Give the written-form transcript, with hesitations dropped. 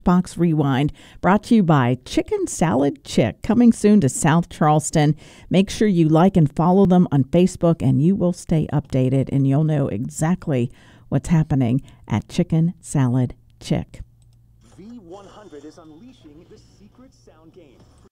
Box Rewind, brought to you by Chicken Salad Chick, coming soon to South Charleston. Make sure you like and follow them on Facebook, and you will stay updated, and you'll know exactly what's happening at Chicken Salad Chick. V100 is unleashing the secret sound game.